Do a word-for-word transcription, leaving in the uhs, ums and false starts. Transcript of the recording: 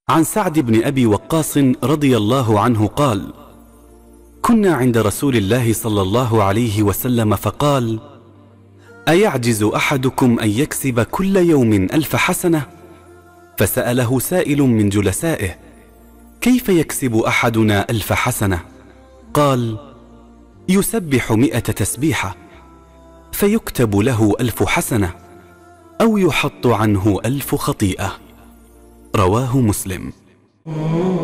عن سعد بن أبي وقاص رضي الله عنه قال: كنا عند رسول الله صلى الله عليه وسلم فقال: أيعجز أحدكم أن يكسب كل يوم ألف حسنة؟ فسأله سائل من جلسائه: كيف يكسب أحدنا ألف حسنة؟ قال: يسبح مئة تسبيحة فيكتب له ألف حسنة، أو يحط عنه ألف خطيئة. رواه مسلم.